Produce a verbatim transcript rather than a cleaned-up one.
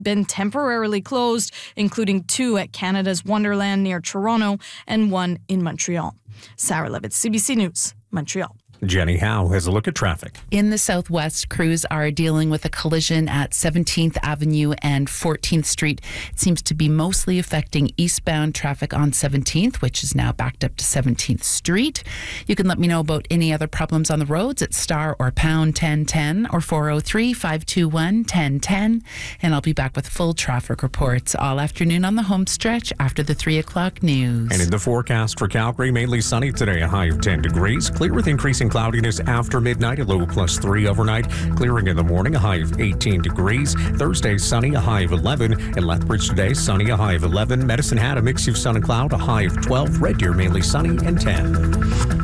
been temporarily closed, including two at Canada's Wonderland near Toronto and one in Montreal. Sarah Levitt, C B C News, Montreal. Jenny Howe has a look at traffic. In the southwest, crews are dealing with a collision at seventeenth Avenue and fourteenth Street. It seems to be mostly affecting eastbound traffic on seventeenth, which is now backed up to seventeenth Street. You can let me know about any other problems on the roads at star or pound ten ten or four oh three, five two one, one oh one oh. And I'll be back with full traffic reports all afternoon on the home stretch after the three o'clock news. And in the forecast for Calgary, mainly sunny today, a high of ten degrees. Clear with increasing cloudiness after midnight, a low plus three overnight. Clearing in the morning, a high of eighteen degrees. Thursday, sunny, a high of eleven. In Lethbridge today, sunny, a high of eleven. Medicine Hat, a mix of sun and cloud, a high of twelve. Red Deer, mainly sunny, and ten.